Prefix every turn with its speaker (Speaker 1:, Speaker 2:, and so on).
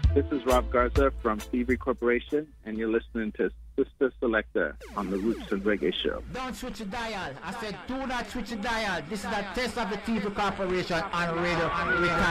Speaker 1: This is Rob Garza from Thievery Corporation, and you're listening to Sister Selector on the Roots and Reggae Show.
Speaker 2: Don't switch the dial. I said do not switch the dial. This is a test of the Thievery Corporation on Radio.